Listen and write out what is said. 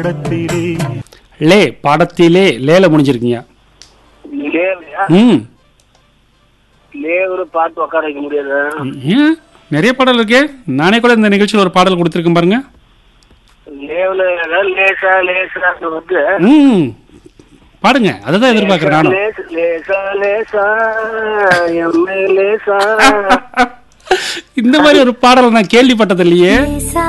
பாடத்திலே லே பாடத்திலே லேல முடிஞ்சிருக்கீங்க. ம் ஒரு பாட்டு உட்கார வைக்க முடியாது. ஏன் நிறைய பாடல் இருக்கே. நானே கூட இந்த நிகழ்ச்சியில் ஒரு பாடல் கொடுத்துருக்கேன் பாருங்க. லேசா லேசா வந்து ம் பாடுங்க, அதுதான் எதிர்பார்க்கிறேன் நானும். லேசா லேசா எம்மே லேசா. இந்த மாதிரி ஒரு பாடல் நான் கேள்விப்பட்டது இல்லையே. லேசா